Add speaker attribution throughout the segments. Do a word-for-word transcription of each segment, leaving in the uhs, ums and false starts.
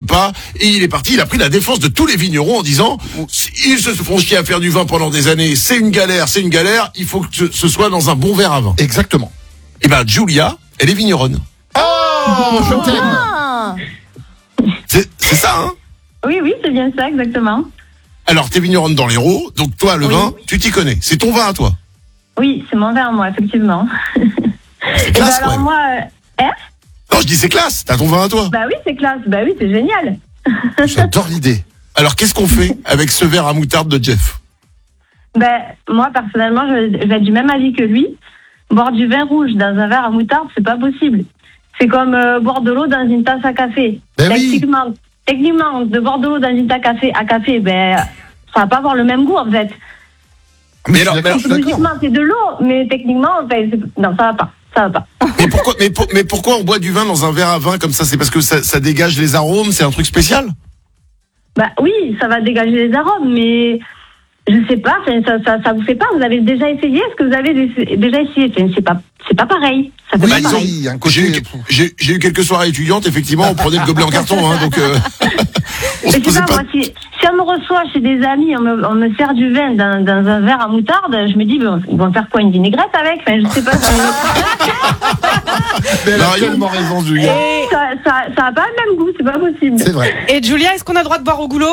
Speaker 1: pas. Et il est parti, il a pris la défense de tous les vignerons en disant, ils se font chier à faire du vin pendant des années, c'est une galère, c'est une galère, il faut que ce, ce soit dans un bon verre à vin.
Speaker 2: Exactement.
Speaker 1: Et ben Julia, elle est vigneronne.
Speaker 2: Oh, je t'aime.
Speaker 3: Ah.
Speaker 1: C'est, c'est ça, hein?
Speaker 4: Oui, oui, c'est bien ça, exactement.
Speaker 1: Alors, t'es vigneronne dans l'Hérault, donc toi, le
Speaker 4: Oui.
Speaker 1: vin, tu t'y connais. C'est ton vin à toi.
Speaker 4: Oui, c'est mon verre, moi, effectivement.
Speaker 1: C'est
Speaker 4: Et ben
Speaker 1: classe, quand
Speaker 4: alors
Speaker 1: même.
Speaker 4: moi, euh, hein
Speaker 1: Non, je dis c'est classe, t'as ton vin à toi.
Speaker 4: Bah oui, c'est classe, bah oui, c'est génial.
Speaker 2: J'adore l'idée.
Speaker 1: Alors, qu'est-ce qu'on fait avec ce verre à moutarde de Jeff?
Speaker 4: Ben, moi, personnellement, je, je vais être du même avis que lui. Boire du vin rouge dans un verre à moutarde, c'est pas possible. C'est comme euh, boire de l'eau dans une tasse à café.
Speaker 2: Ben oui.
Speaker 4: Techniquement, techniquement, de boire de l'eau dans une tasse à café, à café, ben, ça va pas avoir le même goût, en fait.
Speaker 1: Mais alors, mais alors,
Speaker 2: je suis d'accord.
Speaker 4: Logiquement, c'est de l'eau, mais techniquement, ben, c'est- non, ça va pas. Ça va pas.
Speaker 1: mais pourquoi, mais, pour- mais pourquoi on boit du vin dans un verre à vin comme ça? C'est parce que ça, ça dégage les arômes, c'est un truc spécial?
Speaker 4: Bah oui, ça va dégager les arômes, mais je sais pas, ça, ça, ça, ça vous fait pas. Vous avez déjà essayé? Est-ce que vous avez dé- déjà essayé? Enfin, c'est pas, c'est pas pareil. Ça fait
Speaker 2: Oui,
Speaker 4: pas
Speaker 1: disons-
Speaker 4: pareil.
Speaker 2: oui, un
Speaker 1: J'ai eu,
Speaker 2: côté.
Speaker 1: j'ai, j'ai eu quelques soirées étudiantes, effectivement, on prenait le gobelet en carton, hein, donc euh, on se
Speaker 4: Je sais
Speaker 1: posait
Speaker 4: pas,
Speaker 1: pas.
Speaker 4: moi, si, si on me reçoit chez des amis, on me, on me sert du vin dans, dans un verre à moutarde, je me dis, bon, ils vont faire quoi, une vinaigrette avec? Enfin, je sais pas. Ça,
Speaker 2: Mais elle
Speaker 1: Non,
Speaker 2: a
Speaker 1: il-
Speaker 2: tellement raison, Julia.
Speaker 3: Et,
Speaker 4: ça, ça, ça a pas le même goût, c'est pas possible.
Speaker 2: C'est vrai.
Speaker 3: et Julia, est-ce qu'on a le droit de boire au goulot?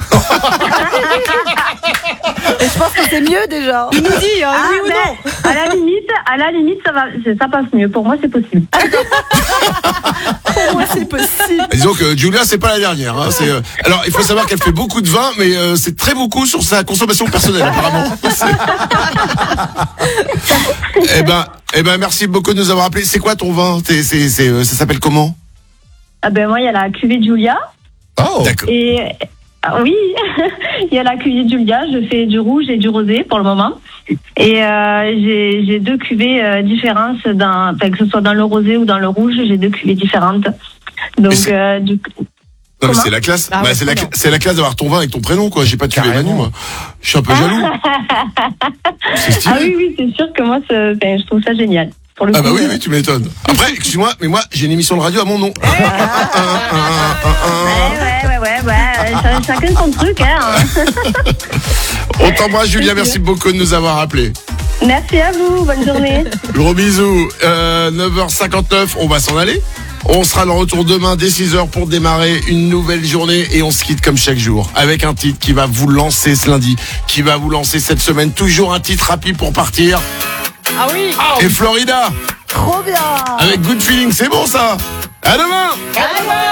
Speaker 5: Et je pense que c'est mieux déjà.
Speaker 3: Tu nous dis, hein,
Speaker 4: Ah,
Speaker 3: oui ou
Speaker 4: ben,
Speaker 3: non?
Speaker 4: à la limite, à la limite, ça va, ça passe mieux. Pour moi, c'est possible.
Speaker 5: Pour moi, c'est possible.
Speaker 1: Disons que Julia, c'est pas la dernière. Hein, c'est, euh, alors, il faut savoir qu'elle fait beaucoup de vin, mais euh, c'est très beaucoup sur sa consommation personnelle, apparemment. C'est- eh ben, eh ben, merci beaucoup de nous avoir appelés. C'est quoi ton vin? C'est, c'est, c'est, euh, ça s'appelle comment?
Speaker 4: Ah ben moi, il y a la cuvée de Julia.
Speaker 2: Oh.
Speaker 1: D'accord.
Speaker 4: Et ah oui, il y a la cuvée de Julia. Je fais du rouge et du rosé pour le moment. Et euh, j'ai, j'ai deux cuvées euh, différentes, dans, enfin, que ce soit dans le rosé ou dans le rouge, j'ai deux cuvées différentes. Donc,
Speaker 1: Et c'est-
Speaker 4: euh, du,
Speaker 1: Non, mais
Speaker 4: Comment
Speaker 1: c'est la classe.
Speaker 3: Ah
Speaker 1: Bah,
Speaker 3: ouais,
Speaker 1: c'est la,
Speaker 3: trop bien.
Speaker 1: c'est la classe d'avoir ton vin avec ton prénom, quoi. J'ai pas tué
Speaker 2: Carrément.
Speaker 1: Manu, moi. Je suis un peu jaloux. C'est stylé.
Speaker 4: ah oui, oui, c'est sûr que moi, c'est- enfin, je trouve ça génial. Pour le
Speaker 1: Ah
Speaker 4: coup,
Speaker 1: bah oui, oui, tu m'étonnes. Après, excuse-moi, mais moi, j'ai une émission de radio à mon nom.
Speaker 4: Ouais, ouais, ouais, ouais, ouais. ch- Chacun son truc, hein.
Speaker 1: On t'embrasse, Julia. Merci beaucoup de nous avoir appelés.
Speaker 4: Merci à vous. Bonne journée.
Speaker 1: Gros bisous. Euh, neuf heures cinquante-neuf, on va s'en aller. On sera de retour demain dès six heures pour démarrer une nouvelle journée et on se quitte comme chaque jour avec un titre qui va vous lancer ce lundi, qui va vous lancer cette semaine. Toujours un titre rapide pour partir.
Speaker 3: Ah oui!
Speaker 1: Et Florida
Speaker 5: Trop bien.
Speaker 1: avec Good Feeling, c'est bon ça. À demain.